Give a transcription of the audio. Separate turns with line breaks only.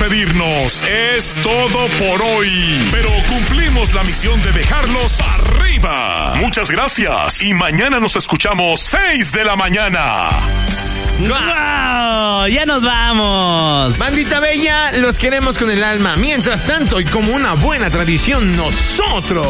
despedirnos. Es todo por hoy. Pero cumplimos la misión de dejarlos arriba. Muchas gracias. Y mañana nos escuchamos 6 de la mañana.
¡Wow! ¡Ya nos vamos!
Bandita bella, los queremos con el alma. Mientras tanto, y como una buena tradición, nosotros